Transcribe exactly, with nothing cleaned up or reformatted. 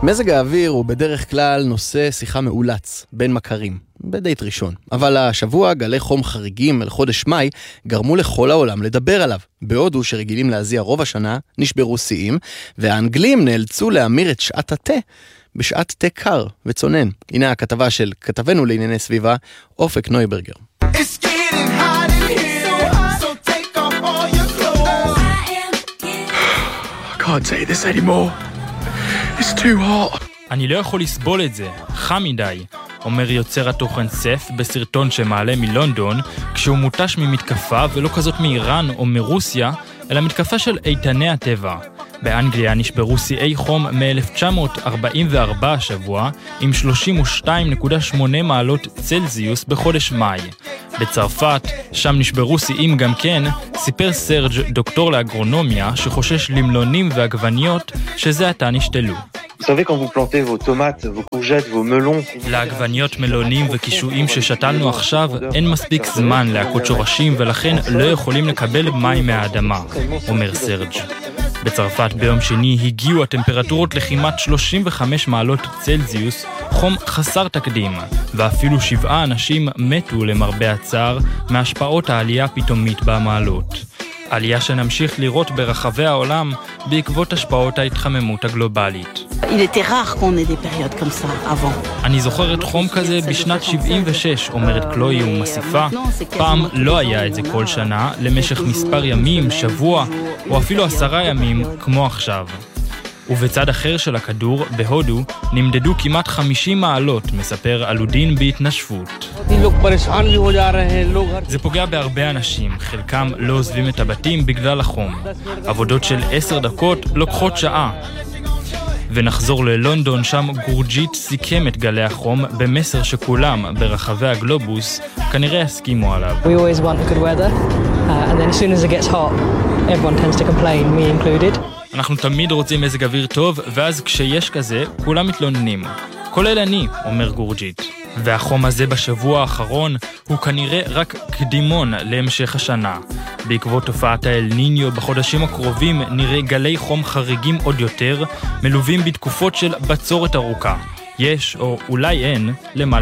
מזג האוויר הוא בדרך כלל נושא שיחה מאולץ בין מכרים, בדייט ראשון. אבל השבוע גלי חום חריגים אל חודש מאי גרמו לכל העולם לדבר עליו. בהודו שרגילים להזיע רוב השנה נשברו שיאים, והאנגלים נאלצו להמיר את שעת התה בשעת תה קר וצונן. הנה הכתבה של כתבנו לענייני סביבה, אופק נויברגר. It's getting hot in here, so take off all your clothes. I can't take this anymore. It's too hot. אני לא יכול לסבול את זה, חם מדי, אומר יוצר התוכן סף בסרטון שמעלה מלונדון, כשהוא מוטש ממתקפה ולא כזאת מאיראן או מרוסיה, אלא מתקפה של איתני הטבע. באנגליה נשברו שיאי חום מ-אלף תשע מאות ארבעים וארבע השבוע, עם שלושים ושתיים נקודה שמונה מעלות צלזיוס בחודש מאי. בצרפת, שם נשברו שיאים גם כן, סיפר סרג' דוקטור לאגרונומיה שחושש למלונים ועגבניות שזה עתה נשתלו. Vous savez, quand vous plantez vos tomates, vos courgettes, vos melons... לעגבניות, מלונים וקישואים ששתלנו עכשיו, אין מספיק זמן להכות שורשים ולכן לא יכולים לקבל מים מהאדמה, אומר סרג'. בצרפת ביום שני הגיעו הטמפרטורות לכמעט שלושים וחמש מעלות צלזיוס, חום חסר תקדים, ואפילו שבעה אנשים מתו למרבה הצער מהשפעות העלייה פתאומית במעלות. עלייה שנמשיך לראות ברחבי העולם בעקבות השפעות ההתחממות הגלובלית. Il était rare qu'on ait des périodes comme ça avant. אני זוכרת חום כזה בשנת שבעים ושש, אומרת קלוי ומוסיפה. פעם לא היה את זה כל שנה, למשך מספר ימים, שבוע, או אפילו עשרה ימים, כמו עכשיו. ובצד אחר של הכדור, בהודו, נמדדו כמעט חמישים מעלות, מספר אלודין בהתנשפות. זה פוגע בהרבה אנשים, חלקם לא עוזבים את הבתים בגלל החום. עבודות של עשר דקות לוקחות שעה. ונחזור ללונדון, שם גורג'יט סיכם את גלי החום במסר שכולם ברחבי הגלובוס כנראה הסכימו עליו. We always want good weather, uh, and then as soon as it gets hot, everyone tends to complain, me included. אנחנו תמיד רוצים מזג אוויר טוב, ואז כשיש כזה, כולם מתלוננים. כולל אני, אומר גורג'יט. והחום הזה בשבוע האחרון הוא כנראה רק קדימון להמשך השנה. בעקבות תופעת האל ניניו בחודשים הקרובים נראה גלי חום חריגים עוד יותר, מלווים בתקופות של בצורת ארוכה. יש, או אולי אין, למה